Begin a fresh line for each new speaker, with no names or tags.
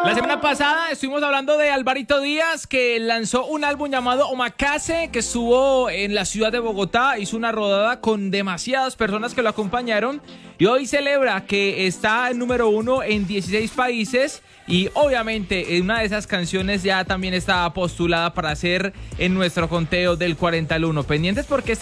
La semana pasada estuvimos hablando de Alvarito Díaz, que lanzó un álbum llamado Omakase, que estuvo en la ciudad de Bogotá, hizo una rodada con demasiadas personas que lo acompañaron y hoy celebra que está en número 1 en 16 países y obviamente una de esas canciones ya también está postulada para hacer en nuestro conteo del 40 al 1. Pendientes porque